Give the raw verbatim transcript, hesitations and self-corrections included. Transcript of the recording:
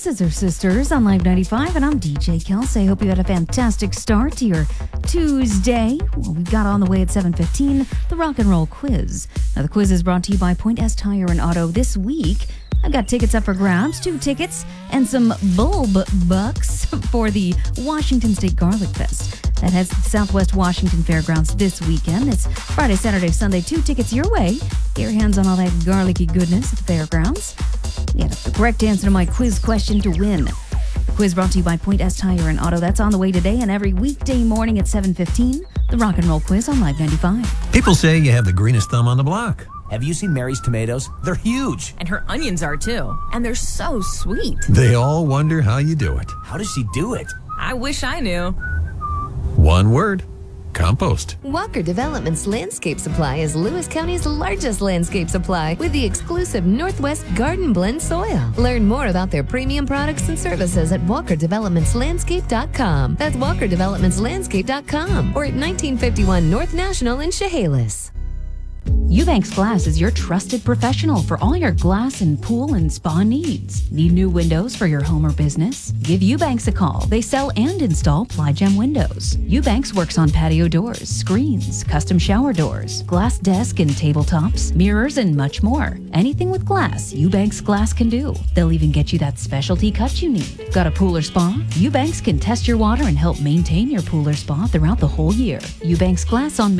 Scissor Sisters on Live ninety-five, and I'm D J Kelsey. Hope you had a fantastic start to your Tuesday. Well, we got on the way at seven fifteen, the Rock and Roll Quiz. Now, the quiz is brought to you by Point S Tire and Auto. This week, I've got tickets up for grabs, two tickets, and some bulb bucks for the Washington State Garlic Fest. That has Southwest Washington Fairgrounds this weekend. It's Friday, Saturday, Sunday. Two tickets your way. Get your hands on all that garlicky goodness at the fairgrounds. You have the correct answer to my quiz question to win. The quiz brought to you by Point S Tire and Auto. That's on the way today and every weekday morning at seven fifteen. The Rock and Roll Quiz on Live ninety-five. People say you have the greenest thumb on the block. Have you seen Mary's tomatoes? They're huge. And her onions are too. And they're so sweet. They all wonder how you do it. How does she do it? I wish I knew. One word. Compost. Walker Development's Landscape Supply is Lewis County's largest landscape supply with the exclusive Northwest Garden Blend soil. Learn more about their premium products and services at walker developments landscape dot com. That's walker developments landscape dot com or at nineteen fifty-one North National in Chehalis. Eubanks Glass is your trusted professional for all your glass and pool and spa needs. Need new windows for your home or business? Give Eubanks a call. They sell and install Ply-Gem windows. Eubanks works on patio doors, screens, custom shower doors, glass desk and tabletops, mirrors, and much more. Anything with glass, Eubanks Glass can do. They'll even get you that specialty cut you need. Got a pool or spa? Eubanks can test your water and help maintain your pool or spa throughout the whole year. Eubanks Glass on